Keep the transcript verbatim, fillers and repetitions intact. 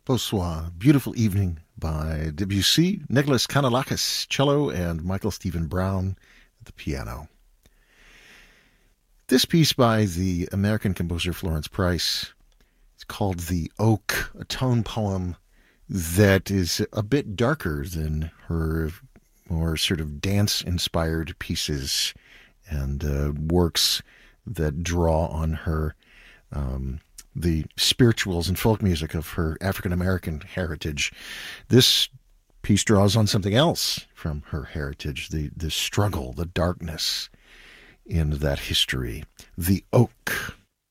Bonsoir, Beautiful Evening by Debussy, Nicholas Kanellakis, cello, and Michael Stephen Brown at the piano. This piece by the American composer Florence Price is called The Oak, a tone poem that is a bit darker than her more sort of dance-inspired pieces and uh, works that draw on her um, the spirituals and folk music of her African-American heritage. This piece draws on something else from her heritage, the, the struggle, the darkness in that history. The Oak.